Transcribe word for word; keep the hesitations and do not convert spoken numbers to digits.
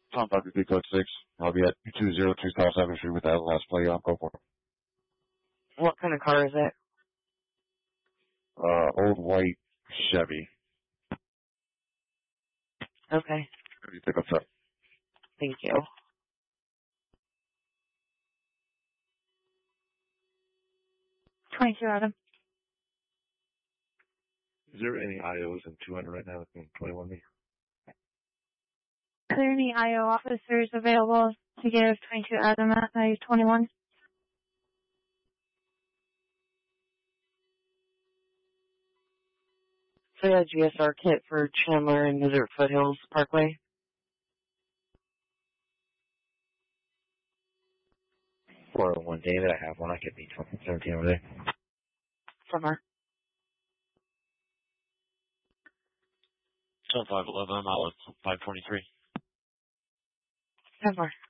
Tom Bucket, B code six. I'll be at two zero two South seventh Street with that last play. I'll go for it. What kind of car is it? Uh, old white Chevy. Okay. Chevy pickup truck. Thank you. twenty-two, Adam. Is there any I Os in two hundred right now in twenty-one B? Are there any I O officers available to give twenty-two Adam at I twenty-one? So yeah, G S R kit for Chandler and Desert Foothills Parkway. four oh one David, I have one. I could be seventeen over there. From her. ten five eleven, I'm out with five twenty-three. From her.